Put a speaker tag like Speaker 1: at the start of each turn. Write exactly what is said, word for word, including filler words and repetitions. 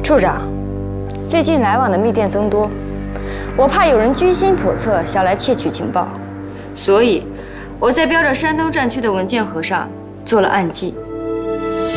Speaker 1: 处长，最近来往的密电增多，我怕有人居心叵测，想来窃取情报，所以我在标着山东战区的文件盒上做了暗记。